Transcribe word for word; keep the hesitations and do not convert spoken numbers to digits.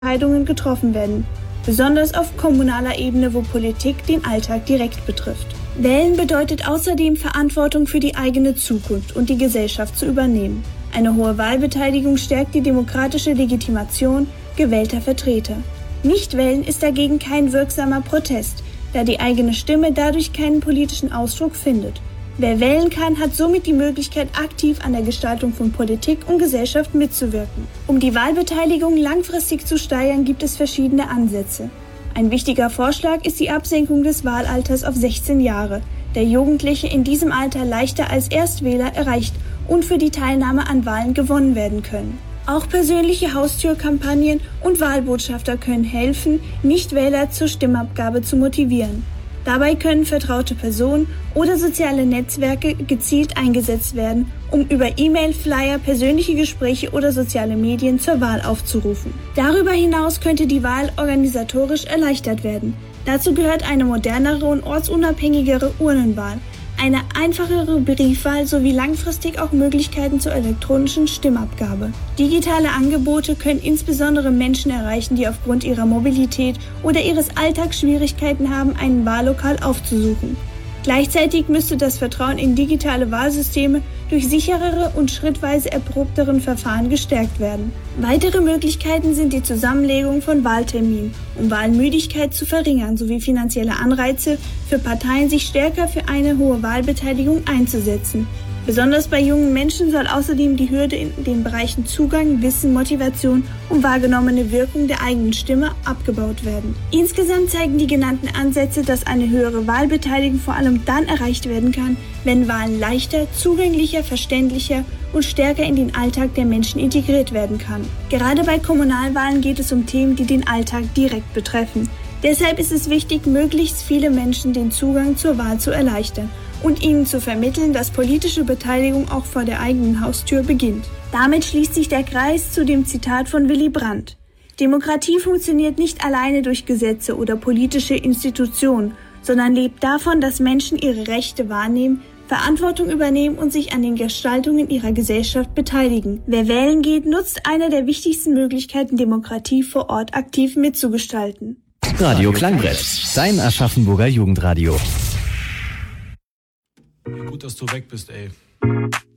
Entscheidungen getroffen werden, besonders auf kommunaler Ebene, wo Politik den Alltag direkt betrifft. Wählen bedeutet außerdem, Verantwortung für die eigene Zukunft und die Gesellschaft zu übernehmen. Eine hohe Wahlbeteiligung stärkt die demokratische Legitimation gewählter Vertreter. Nichtwählen ist dagegen kein wirksamer Protest, da die eigene Stimme dadurch keinen politischen Ausdruck findet. Wer wählen kann, hat somit die Möglichkeit, aktiv an der Gestaltung von Politik und Gesellschaft mitzuwirken. Um die Wahlbeteiligung langfristig zu steigern, gibt es verschiedene Ansätze. Ein wichtiger Vorschlag ist die Absenkung des Wahlalters auf sechzehn Jahre, der Jugendliche in diesem Alter leichter als Erstwähler erreicht und für die Teilnahme an Wahlen gewonnen werden können. Auch persönliche Haustürkampagnen und Wahlbotschafter können helfen, Nichtwähler zur Stimmabgabe zu motivieren. Dabei können vertraute Personen oder soziale Netzwerke gezielt eingesetzt werden, um über E-Mail, Flyer, persönliche Gespräche oder soziale Medien zur Wahl aufzurufen. Darüber hinaus könnte die Wahl organisatorisch erleichtert werden. Dazu gehört eine modernere und ortsunabhängigere Urnenwahl, eine einfachere Briefwahl sowie langfristig auch Möglichkeiten zur elektronischen Stimmabgabe. Digitale Angebote können insbesondere Menschen erreichen, die aufgrund ihrer Mobilität oder ihres Alltags Schwierigkeiten haben, ein Wahllokal aufzusuchen. Gleichzeitig müsste das Vertrauen in digitale Wahlsysteme durch sicherere und schrittweise erprobteren Verfahren gestärkt werden. Weitere Möglichkeiten sind die Zusammenlegung von Wahlterminen, um Wahlmüdigkeit zu verringern, sowie finanzielle Anreize für Parteien, sich stärker für eine hohe Wahlbeteiligung einzusetzen. Besonders bei jungen Menschen soll außerdem die Hürde in den Bereichen Zugang, Wissen, Motivation und wahrgenommene Wirkung der eigenen Stimme abgebaut werden. Insgesamt zeigen die genannten Ansätze, dass eine höhere Wahlbeteiligung vor allem dann erreicht werden kann, wenn Wahlen leichter, zugänglicher, verständlicher und stärker in den Alltag der Menschen integriert werden kann. Gerade bei Kommunalwahlen geht es um Themen, die den Alltag direkt betreffen. Deshalb ist es wichtig, möglichst viele Menschen den Zugang zur Wahl zu erleichtern und ihnen zu vermitteln, dass politische Beteiligung auch vor der eigenen Haustür beginnt. Damit schließt sich der Kreis zu dem Zitat von Willy Brandt: Demokratie funktioniert nicht alleine durch Gesetze oder politische Institutionen, sondern lebt davon, dass Menschen ihre Rechte wahrnehmen, Verantwortung übernehmen und sich an den Gestaltungen ihrer Gesellschaft beteiligen. Wer wählen geht, nutzt eine der wichtigsten Möglichkeiten, Demokratie vor Ort aktiv mitzugestalten. Radio Klangbrett, dein Aschaffenburger Jugendradio. Gut, dass du weg bist, ey.